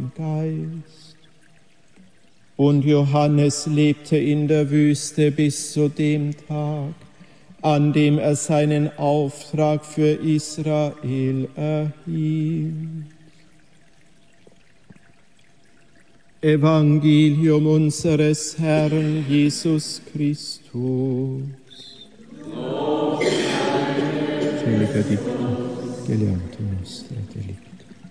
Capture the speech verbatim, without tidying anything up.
Heiligen Geist. Und Johannes lebte in der Wüste bis zu dem Tag, an dem er seinen Auftrag für Israel erhielt. Evangelium unseres Herrn Jesus Christus. Felica di Geleanto nostra delicata.